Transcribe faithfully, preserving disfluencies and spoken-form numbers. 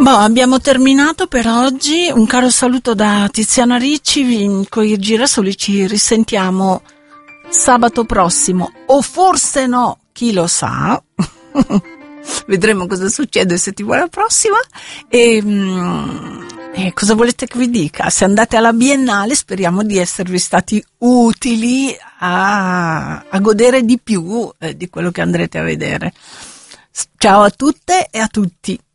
Boh, abbiamo terminato per oggi. Un caro saluto da Tiziana Ricci, con i Girasoli ci risentiamo sabato prossimo, o forse no, chi lo sa. Vedremo cosa succede settimana prossima. E, e cosa volete che vi dica? Se andate alla Biennale, speriamo di esservi stati utili a, a godere di più eh, di quello che andrete a vedere. Ciao a tutte e a tutti.